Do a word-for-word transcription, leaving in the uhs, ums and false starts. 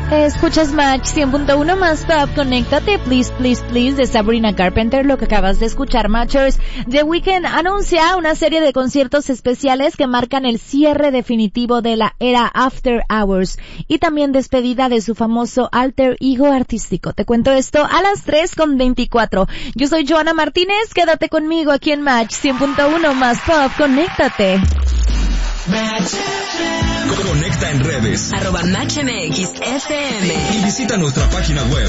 Escuchas Match cien punto uno más Pop, conéctate, please, please, please, de Sabrina Carpenter, lo que acabas de escuchar, Matchers. The Weeknd anuncia una serie de conciertos especiales que marcan el cierre definitivo de la era After Hours y también despedida de su famoso alter ego artístico. Te cuento esto a las tres con veinticuatro. Yo soy Joana Martínez, quédate conmigo aquí en Match cien punto uno más Pop, conéctate. Match. Conecta en redes arroba Match M X F M y visita nuestra página web